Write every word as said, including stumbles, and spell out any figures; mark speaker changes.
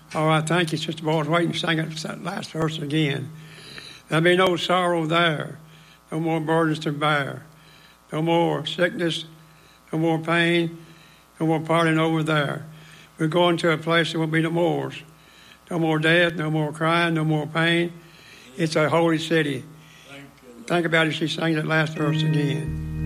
Speaker 1: All right, thank you, Sister Boyd. Waiting to sing that last verse again. There'll be no sorrow there, no more burdens to bear, no more sickness, no more pain, no more parting over there. We're going to a place there will be no more. No more death, no more crying, no more pain. It's a holy city. Think about it, she sang that last verse again.